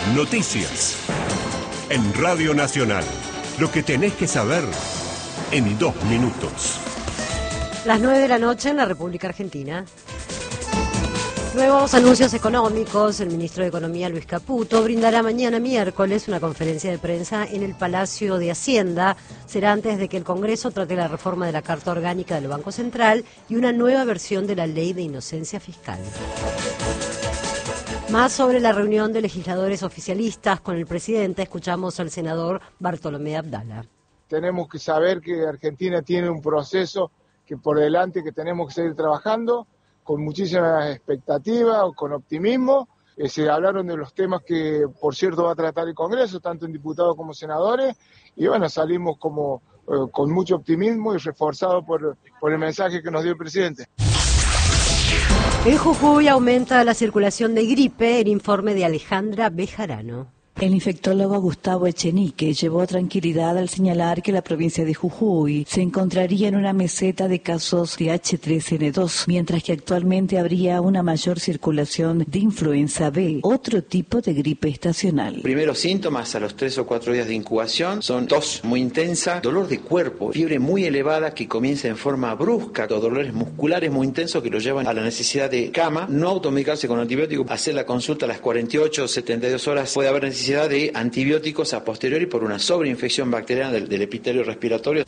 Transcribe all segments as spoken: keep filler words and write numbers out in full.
Noticias. En Radio Nacional. Lo que tenés que saber en dos minutos. Las nueve de la noche en la República Argentina. Nuevos anuncios económicos. El ministro de Economía, Luis Caputo, brindará mañana miércoles una conferencia de prensa en el Palacio de Hacienda. Será antes de que el Congreso trate la reforma de la Carta Orgánica del Banco Central y una nueva versión de la Ley de Inocencia Fiscal. Más sobre la reunión de legisladores oficialistas con el presidente, escuchamos al senador Bartolomé Abdala. Tenemos que saber que Argentina tiene un proceso que por delante que tenemos que seguir trabajando con muchísima expectativa, con optimismo. Eh, se hablaron de los temas que, por cierto, va a tratar el Congreso, tanto en diputados como senadores, y bueno, salimos como eh, con mucho optimismo y reforzados por, por el mensaje que nos dio el presidente. En Jujuy aumenta la circulación de gripe, el informe de Alejandra Bejarano. El infectólogo Gustavo Echenique llevó tranquilidad al señalar que la provincia de Jujuy se encontraría en una meseta de casos de H tres N dos, mientras que actualmente habría una mayor circulación de influenza B, otro tipo de gripe estacional. Primeros síntomas a los tres o cuatro días de incubación son tos muy intensa, dolor de cuerpo, fiebre muy elevada que comienza en forma brusca, o dolores musculares muy intensos que lo llevan a la necesidad de cama, no automedicarse con antibiótico, hacer la consulta a las cuarenta y ocho o setenta y dos horas, puede haber necesidad de antibióticos a posteriori por una sobreinfección bacteriana del, del epitelio respiratorio.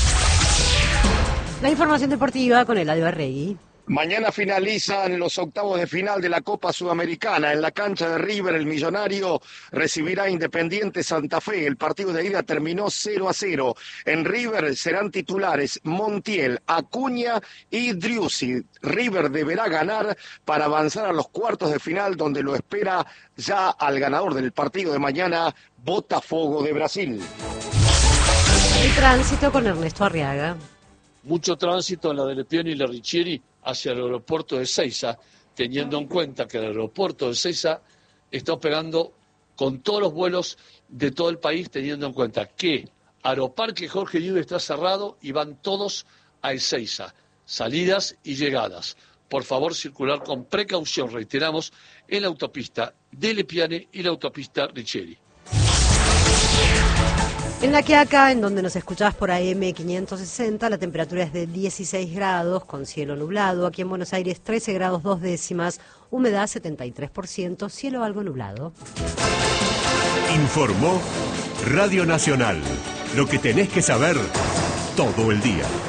La información deportiva con Eladio Arregui. Mañana finalizan los octavos de final de la Copa Sudamericana. En la cancha de River, el Millonario recibirá a Independiente Santa Fe. El partido de ida terminó cero a cero. En River serán titulares Montiel, Acuña y Driussi. River deberá ganar para avanzar a los cuartos de final, donde lo espera ya al ganador del partido de mañana, Botafogo de Brasil. El tránsito con Ernesto Arriaga. Mucho tránsito en la de Lepione y la Riccieri hacia el aeropuerto de Ezeiza, teniendo en cuenta que el aeropuerto de Ezeiza está operando con todos los vuelos de todo el país, teniendo en cuenta que Aeroparque Jorge Newbery está cerrado y van todos a Ezeiza, salidas y llegadas. Por favor, circular con precaución, reiteramos, en la autopista de Lepiane y la autopista Riccieri. En La Quiaca, en donde nos escuchás por A M quinientos sesenta, la temperatura es de dieciséis grados, con cielo nublado. Aquí en Buenos Aires, trece grados dos décimas, humedad setenta y tres por ciento, cielo algo nublado. Informó Radio Nacional. Lo que tenés que saber todo el día.